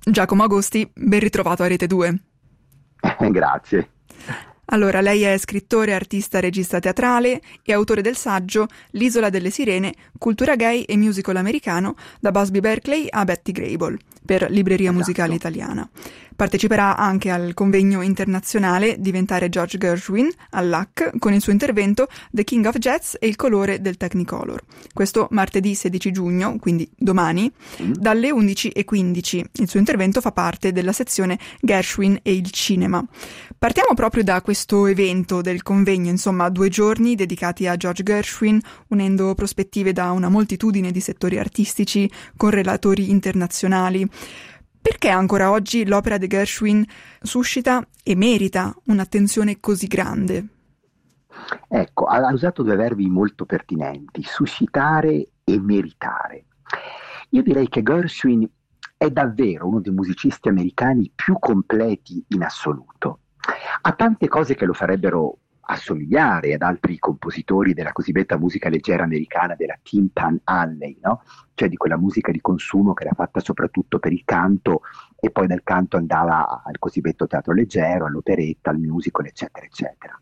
Giacomo Agosti, ben ritrovato a Rete 2. Grazie. Allora, lei è scrittore, artista, regista teatrale e autore del saggio L'isola delle sirene, cultura gay e musical americano da Busby Berkeley a Betty Grable per Libreria Musicale Italiana. Parteciperà anche al convegno internazionale Diventare George Gershwin all'ACC con il suo intervento The King of Jazz e il colore del Technicolor. Questo martedì 16 giugno, quindi domani, dalle 11:15. Il suo intervento fa parte della sezione Gershwin e il cinema. Partiamo proprio da questo evento del convegno, insomma 2 giorni dedicati a George Gershwin, unendo prospettive da una moltitudine di settori artistici con relatori internazionali. Perché ancora oggi l'opera di Gershwin suscita e merita un'attenzione così grande? Ecco, ha usato 2 verbi molto pertinenti, suscitare e meritare. Io direi che Gershwin è davvero uno dei musicisti americani più completi in assoluto. Ha tante cose che lo farebbero assomigliare ad altri compositori della cosiddetta musica leggera americana, della Tin Pan Alley, no? Cioè di quella musica di consumo che era fatta soprattutto per il canto e poi dal canto andava al cosiddetto teatro leggero, all'operetta, al musical, eccetera, eccetera.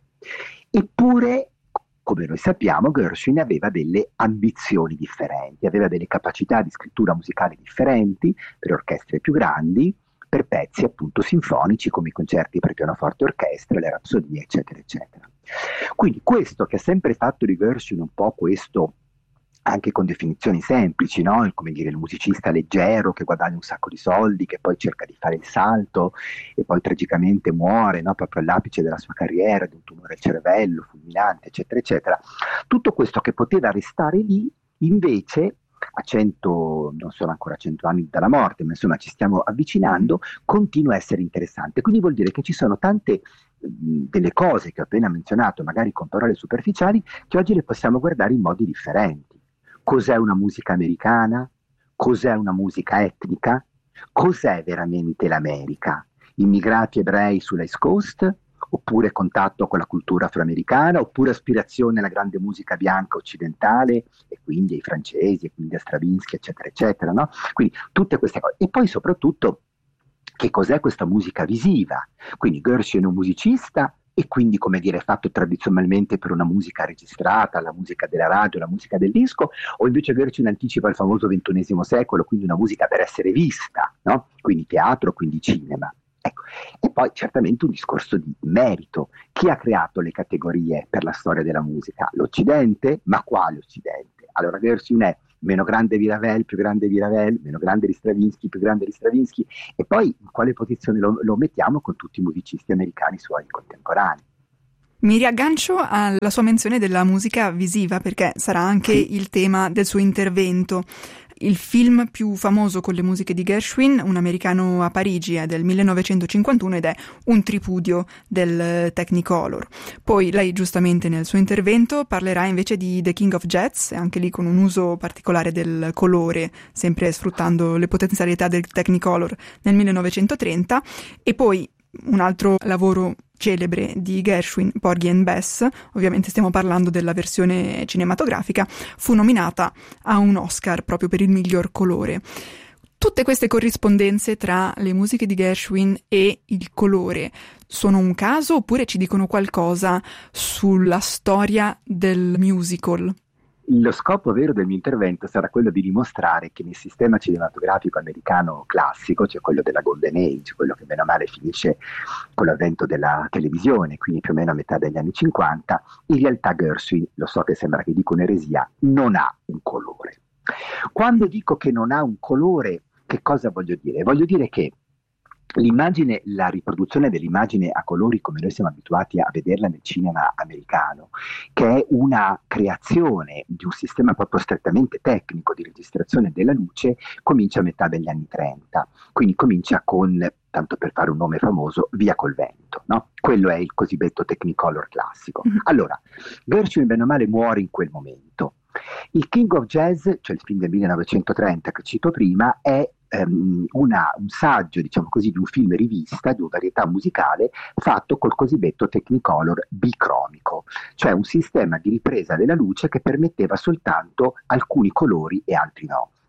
Eppure, come noi sappiamo, Gershwin aveva delle ambizioni differenti, aveva delle capacità di scrittura musicale differenti per orchestre più grandi, per pezzi appunto sinfonici come i concerti per pianoforte e orchestra, le rapsodie, eccetera, eccetera. Quindi questo che ha sempre fatto di Gershwin un po' questo, anche con definizioni semplici, no? Come dire il musicista leggero che guadagna un sacco di soldi, che poi cerca di fare il salto e poi tragicamente muore, no? Proprio all'apice della sua carriera, di un tumore al cervello, fulminante, eccetera, eccetera. Tutto questo che poteva restare lì, invece, a 100, non sono ancora 100 anni dalla morte, ma insomma ci stiamo avvicinando, continua a essere interessante. Quindi vuol dire che ci sono tante delle cose che ho appena menzionato, magari con parole superficiali, che oggi le possiamo guardare in modi differenti. Cos'è una musica americana? Cos'è una musica etnica? Cos'è veramente l'America? Immigrati ebrei sull'East Coast? Oppure contatto con la cultura afroamericana, oppure aspirazione alla grande musica bianca occidentale, e quindi ai francesi, e quindi a Stravinsky, eccetera, eccetera, no? Quindi tutte queste cose. E poi soprattutto, che cos'è questa musica visiva? Quindi Gershwin è un musicista, e quindi, come dire, è fatto tradizionalmente per una musica registrata, la musica della radio, la musica del disco, o invece Gershwin anticipa il famoso XXI secolo, quindi una musica per essere vista, no? Quindi teatro, quindi cinema. Ecco. E poi certamente un discorso di merito. Chi ha creato le categorie per la storia della musica? L'Occidente? Ma quale Occidente? Allora Gershwin è meno grande di Ravel, più grande di Ravel, meno grande di Stravinsky, più grande di Stravinsky, e poi in quale posizione lo mettiamo con tutti i musicisti americani suoi contemporanei? Mi riaggancio alla sua menzione della musica visiva perché sarà anche il tema del suo intervento. Il film più famoso con le musiche di Gershwin, Un americano a Parigi, è del 1951 ed è un tripudio del Technicolor. Poi lei giustamente nel suo intervento parlerà invece di The King of Jazz, anche lì con un uso particolare del colore, sempre sfruttando le potenzialità del Technicolor nel 1930, e poi un altro lavoro celebre di Gershwin, Porgy and Bess, ovviamente stiamo parlando della versione cinematografica, fu nominata a un Oscar proprio per il miglior colore. Tutte queste corrispondenze tra le musiche di Gershwin e il colore sono un caso oppure ci dicono qualcosa sulla storia del musical? Lo scopo vero del mio intervento sarà quello di dimostrare che nel sistema cinematografico americano classico, cioè quello della Golden Age, quello che bene o male finisce con l'avvento della televisione, quindi più o meno a metà degli anni 50, in realtà Gershwin, lo so che sembra che dico un'eresia, non ha un colore. Quando dico che non ha un colore, che cosa voglio dire? Voglio dire che l'immagine, la riproduzione dell'immagine a colori come noi siamo abituati a vederla nel cinema americano, che è una creazione di un sistema proprio strettamente tecnico di registrazione della luce, comincia a metà degli anni 30. Quindi comincia con, tanto per fare un nome famoso, Via col vento, no? Quello è il cosiddetto Technicolor classico. Allora, Gershwin bene o male muore in quel momento. Il King of Jazz, cioè il film del 1930 che cito prima, è un saggio, diciamo così, di un film rivista, di una varietà musicale fatto col cosiddetto Technicolor bicromico, cioè un sistema di ripresa della luce che permetteva soltanto alcuni colori e altri no.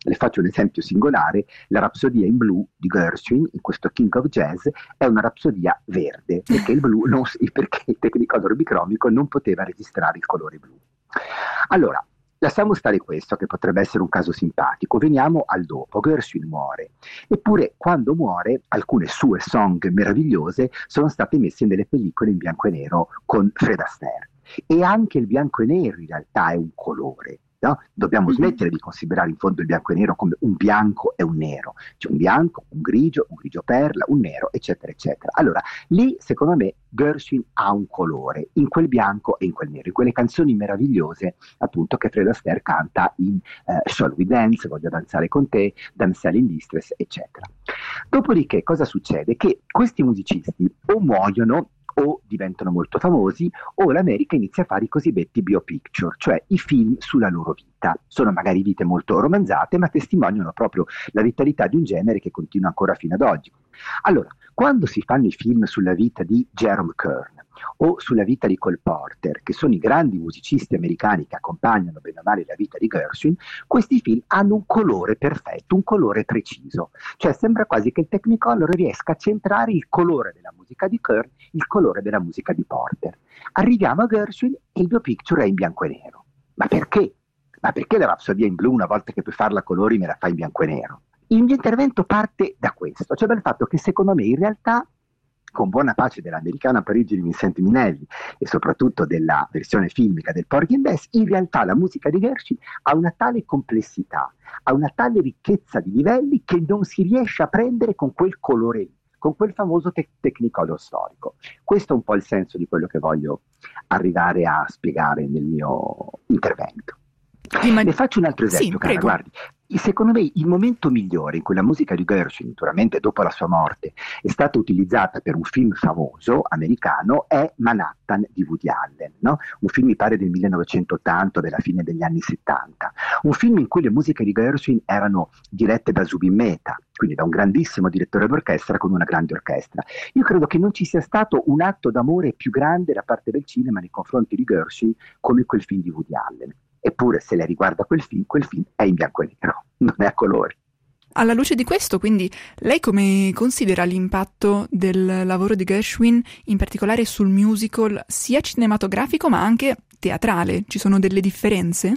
Le faccio un esempio singolare: la rapsodia in blu di Gershwin, in questo King of Jazz, è una rapsodia verde, perché perché il Technicolor bicromico non poteva registrare il colore blu. Allora, lasciamo stare questo, che potrebbe essere un caso simpatico, veniamo al dopo. Gershwin muore, eppure quando muore alcune sue song meravigliose sono state messe nelle pellicole in bianco e nero con Fred Astaire, e anche il bianco e nero in realtà è un colore. No? Dobbiamo smettere di considerare in fondo il bianco e nero come un bianco e un nero. C'è un bianco, un grigio perla, un nero, eccetera, eccetera. Allora, lì, secondo me, Gershwin ha un colore, in quel bianco e in quel nero, in quelle canzoni meravigliose, appunto, che Fred Astaire canta in Shall We Dance, Voglio danzare con te, Damsel in Distress, eccetera. Dopodiché, cosa succede? Che questi musicisti o muoiono o diventano molto famosi, o l'America inizia a fare i cosiddetti biopicture, cioè i film sulla loro vita. Sono magari vite molto romanzate, ma testimoniano proprio la vitalità di un genere che continua ancora fino ad oggi. Allora, quando si fanno i film sulla vita di Jerome Kern o sulla vita di Cole Porter, che sono i grandi musicisti americani che accompagnano bene o male la vita di Gershwin, questi film hanno un colore perfetto, un colore preciso. Cioè sembra quasi che il Technicolor riesca a centrare il colore della musica di Kern, il colore della musica di Porter. Arriviamo a Gershwin e il biopicture è in bianco e nero. Ma perché? Ma perché la rapsodia in blu, una volta che puoi farla a colori, me la fai in bianco e nero? Il mio intervento parte da questo, cioè dal fatto che secondo me in realtà, con buona pace dell'americana Parigi di Vincent Minelli e soprattutto della versione filmica del Porgy and Bess, in realtà la musica di Gershwin ha una tale complessità, ha una tale ricchezza di livelli che non si riesce a prendere con quel colore lì, con quel famoso Technicolor storico. Questo è un po' il senso di quello che voglio arrivare a spiegare nel mio intervento. Ne faccio un altro esempio, sì, cara, guardi. Secondo me il momento migliore in cui la musica di Gershwin, naturalmente dopo la sua morte, è stata utilizzata per un film famoso americano è Manhattan di Woody Allen, no? Un film mi pare del 1980, della fine degli anni 70, un film in cui le musiche di Gershwin erano dirette da Zubin Mehta, quindi da un grandissimo direttore d'orchestra con una grande orchestra. Io credo che non ci sia stato un atto d'amore più grande da parte del cinema nei confronti di Gershwin come quel film di Woody Allen. Eppure, se lei riguarda quel film è in bianco e nero, non è a colori. Alla luce di questo, quindi, lei come considera l'impatto del lavoro di Gershwin, in particolare sul musical, sia cinematografico ma anche teatrale? Ci sono delle differenze?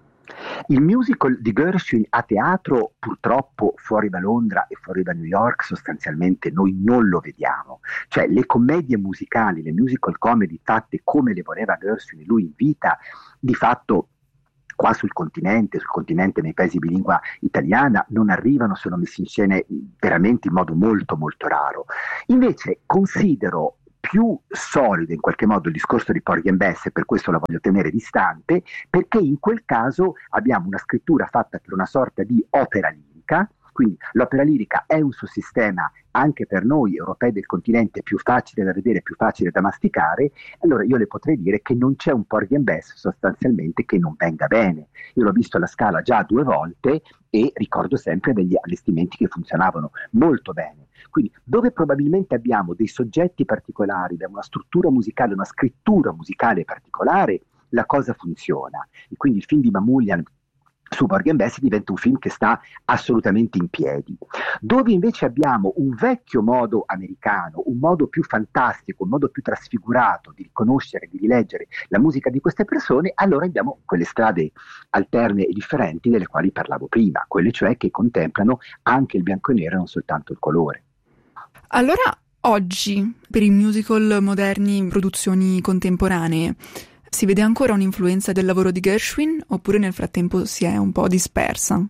Il musical di Gershwin a teatro, purtroppo, fuori da Londra e fuori da New York, sostanzialmente noi non lo vediamo. Cioè, le commedie musicali, le musical comedy fatte come le voleva Gershwin lui in vita, di fatto qua sul continente nei paesi di lingua italiana non arrivano, sono messi in scena veramente in modo molto molto raro. Invece considero più solido in qualche modo il discorso di Porgy and Bess, e per questo la voglio tenere distante, perché in quel caso abbiamo una scrittura fatta per una sorta di opera lirica. Quindi l'opera lirica è un sussistema anche per noi europei del continente più facile da vedere, più facile da masticare. Allora io le potrei dire che non c'è un Porgy and Bess sostanzialmente che non venga bene. Io l'ho visto alla Scala già 2 volte e ricordo sempre degli allestimenti che funzionavano molto bene. Quindi dove probabilmente abbiamo dei soggetti particolari, una struttura musicale, una scrittura musicale particolare, la cosa funziona. E quindi il film di Mamoulian su Porgy and Bess diventa un film che sta assolutamente in piedi. Dove invece abbiamo un vecchio modo americano, un modo più fantastico, un modo più trasfigurato di riconoscere, di rileggere la musica di queste persone, allora abbiamo quelle strade alterne e differenti delle quali parlavo prima, quelle cioè che contemplano anche il bianco e nero e non soltanto il colore. Allora, oggi, per i musical moderni in produzioni contemporanee, si vede ancora un'influenza del lavoro di Gershwin oppure nel frattempo si è un po' dispersa?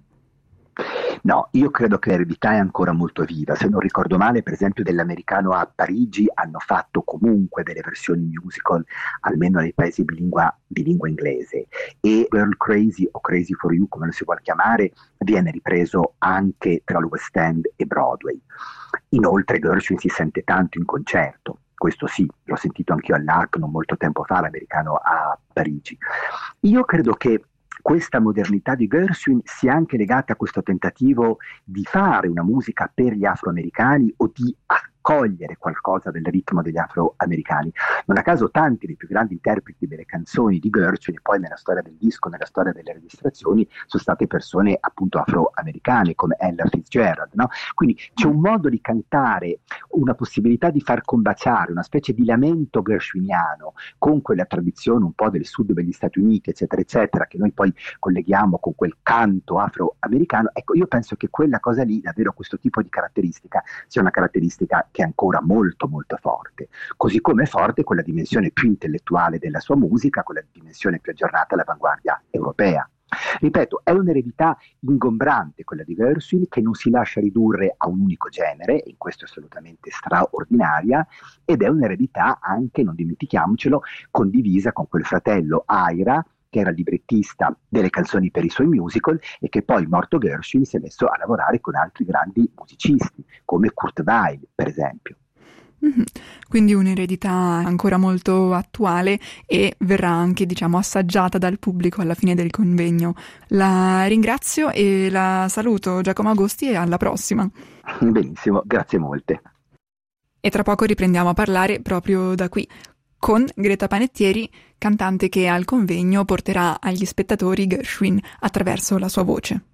No, io credo che l'eredità è ancora molto viva. Se non ricordo male, per esempio, dell'americano a Parigi hanno fatto comunque delle versioni musical, almeno nei paesi di lingua inglese. E Girl Crazy o Crazy for You, come lo si vuole chiamare, viene ripreso anche tra il West End e Broadway. Inoltre Gershwin si sente tanto in concerto. Questo sì, l'ho sentito anch'io all'Arc non molto tempo fa, l'americano a Parigi. Io credo che questa modernità di Gershwin sia anche legata a questo tentativo di fare una musica per gli afroamericani o di cogliere qualcosa del ritmo degli afroamericani. Non a caso tanti dei più grandi interpreti delle canzoni di Gershwin e poi nella storia del disco, nella storia delle registrazioni, sono state persone appunto afroamericane come Ella Fitzgerald, no? Quindi c'è un modo di cantare, una possibilità di far combaciare una specie di lamento gershwiniano con quella tradizione un po' del sud degli Stati Uniti, eccetera, eccetera, che noi poi colleghiamo con quel canto afroamericano. Ecco, io penso che quella cosa lì, davvero questo tipo di caratteristica, sia una caratteristica che è ancora molto molto forte, così come è forte quella dimensione più intellettuale della sua musica, quella dimensione più aggiornata all'avanguardia europea. Ripeto, è un'eredità ingombrante quella di Gershwin, che non si lascia ridurre a un unico genere, e in questo è assolutamente straordinaria, ed è un'eredità anche, non dimentichiamocelo, condivisa con quel fratello Ira, che era librettista delle canzoni per i suoi musical e che poi, morto Gershwin, si è messo a lavorare con altri grandi musicisti, come Kurt Weill, per esempio. Quindi un'eredità ancora molto attuale e verrà anche, diciamo, assaggiata dal pubblico alla fine del convegno. La ringrazio e la saluto, Giacomo Agosti, e alla prossima. Benissimo, grazie molte. E tra poco riprendiamo a parlare proprio da qui, con Greta Panettieri, cantante che al convegno porterà agli spettatori Gershwin attraverso la sua voce.